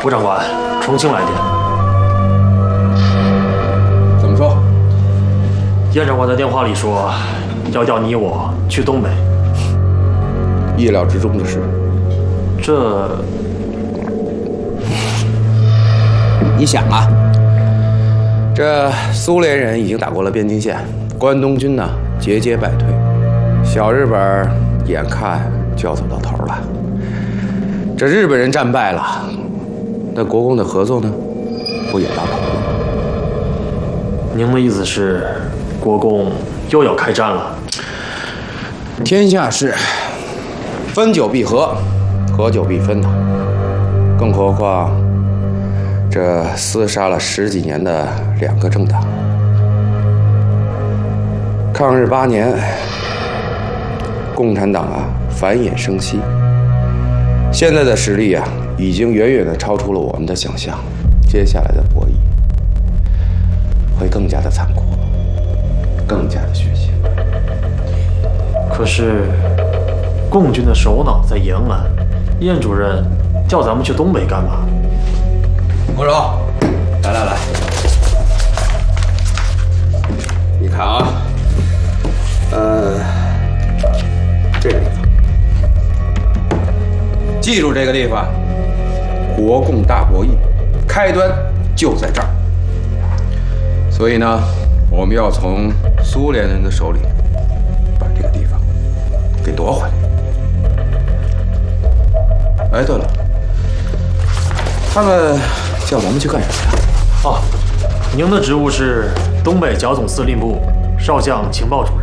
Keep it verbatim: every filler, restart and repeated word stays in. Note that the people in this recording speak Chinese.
吴长官，重庆来电。 怎么说？ 燕长官在电话里说，要调你我去东北。 意料之中的事。 这， 你想啊，这苏联人已经打过了边境线，关东军呢节节败退，小日本眼看就要走到头了。这日本人战败了，那国共的合作呢，不也到头了？ 您的意思是，国共又要开战了？ 天下事，分久必合，合久必分呐。更何况，这厮杀了十几年的两个政党，抗日八年，共产党啊繁衍生息，现在的实力啊已经远远的超出了我们的想象，接下来的博弈会更加的残酷，更加的血腥。 可是，共军的首脑在延安，燕主任调咱们去东北干嘛？ 郭荣，来来来，你看啊，呃，这个地方，记住这个地方，国共大博弈，开端就在这儿。所以呢，我们要从苏联人的手里把这个地方给夺回来。哎，对了，他们叫咱们去干什么呀？ 哦，您的职务是东北剿总司令部少将情报主任。